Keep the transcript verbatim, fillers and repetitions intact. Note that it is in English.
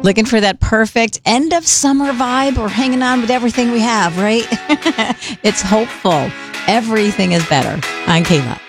Looking for that perfect end of summer vibe? We're hanging on with everything we have, right? It's hopeful. Everything is better. I'm Kayla.